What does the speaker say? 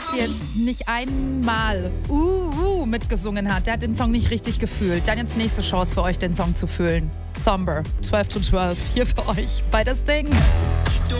jetzt nicht einmal mitgesungen hat, der hat den Song nicht richtig gefühlt. Dann jetzt nächste Chance für euch, den Song zu fühlen. Somber, 12 to 12, hier für euch bei Das Ding.